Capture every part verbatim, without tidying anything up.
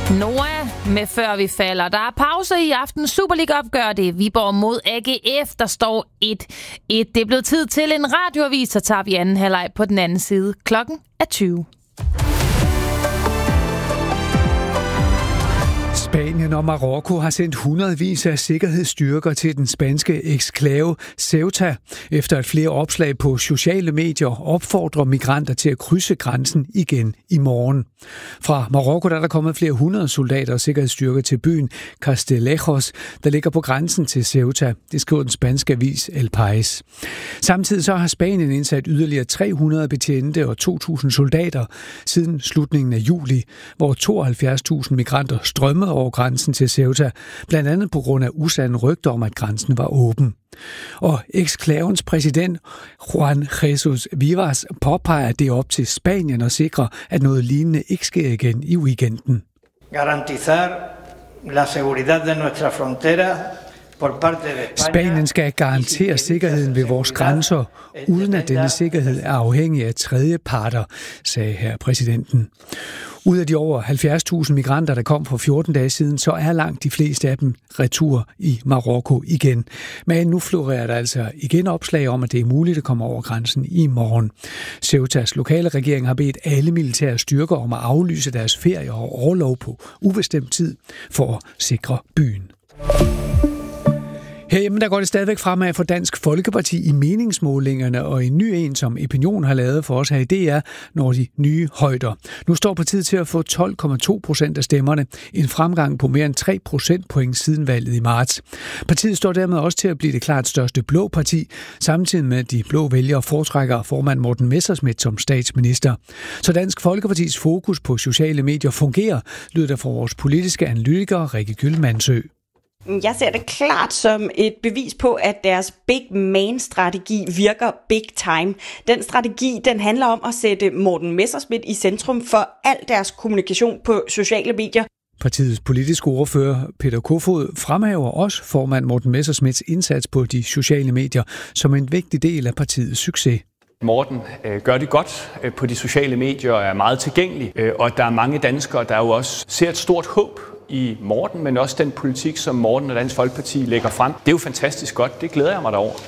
Noah med Før vi falder. Der er pause i aftens Superliga-opgør. Det er Viborg mod A G F, der står et et. Det er blevet tid til en radioavis, så tager vi anden halvleg på den anden side. Klokken er tyve. Spanien og Marokko har sendt hundredvis af sikkerhedsstyrker til den spanske eksklave Ceuta, efter at flere opslag på sociale medier opfordrer migranter til at krydse grænsen igen i morgen. Fra Marokko der er der kommet flere hundrede soldater og sikkerhedsstyrker til byen Castillejos, der ligger på grænsen til Ceuta. Det skriver den spanske avis El País. Samtidig så har Spanien indsat yderligere tre hundrede betjente og to tusind soldater siden slutningen af juli, hvor tooghalvfjerds tusind migranter strømmede over grænsen til Ceuta, blandt andet på grund af usande rygter om, at grænsen var åben. Og eksklavens præsident Juan Jesus Vivas påpeger, at det er op til Spanien at sikre, at noget lignende ikke sker igen i weekenden. Garantizar la seguridad de nuestra frontera. Spanien skal garantere sikkerheden ved vores grænser, uden at denne sikkerhed er afhængig af tredje parter, sagde her præsidenten. Ud af de over halvfjerds tusind migranter, der kom for fjorten dage siden, så er langt de fleste af dem retur i Marokko igen. Men nu florerer der altså igen opslag om, at det er muligt at komme over grænsen i morgen. Ceutas lokale regering har bedt alle militære styrker om at aflyse deres ferie og orlov på ubestemt tid for at sikre byen. Herhjemme der går det stadigvæk fremad for Dansk Folkeparti i meningsmålingerne, og en ny en, som Opinion har lavet for os her i D R, når de nye højder. Nu står partiet til at få tolv komma to procent af stemmerne, en fremgang på mere end tre procentpoint siden valget i marts. Partiet står dermed også til at blive det klart største blå parti, samtidig med at de blå vælgere foretrækker formand Morten Messerschmidt som statsminister. Så Dansk Folkepartis fokus på sociale medier fungerer, lyder der fra vores politiske analytiker Rikke Gyldmannsø. Jeg ser det klart som et bevis på, at deres Big Man-strategi virker big time. Den strategi, den handler om at sætte Morten Messerschmidt i centrum for al deres kommunikation på sociale medier. Partiets politiske ordfører Peter Kofod fremhæver også formand Morten Messerschmidts indsats på de sociale medier som en vigtig del af partiets succes. Morten øh, gør det godt øh, på de sociale medier og er meget tilgængelig, øh, og der er mange danskere, der jo også ser et stort håb i Morten, men også den politik, som Morten og Dansk Folkeparti lægger frem. Det er jo fantastisk godt. Det glæder jeg mig derover.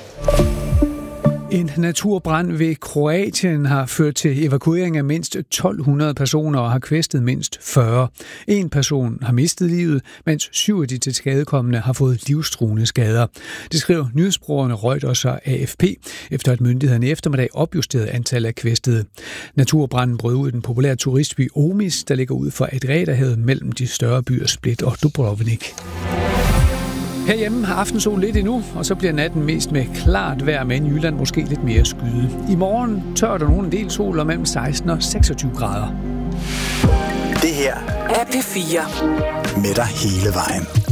En naturbrand ved Kroatien har ført til evakuering af mindst tolv hundrede personer og har kvæstet mindst fyrre. En person har mistet livet, mens syv af de tilskadekomne har fået livstruende skader. Det skriver nyhedsbrugerne Reuters og A F P, efter at myndighederne i eftermiddag opjusterede antallet af kvæstede. Naturbranden brød ud i den populære turistby Omis, der ligger ud for Adriaterhavet mellem de større byer Split og Dubrovnik. Herhjemme har aftensol lidt endnu, og så bliver natten mest med klart vejr, men i Jylland måske lidt mere skyde. I morgen tør der nogen en del sol og mellem seksten og seksogtyve grader. Det her er P fire med dig hele vejen.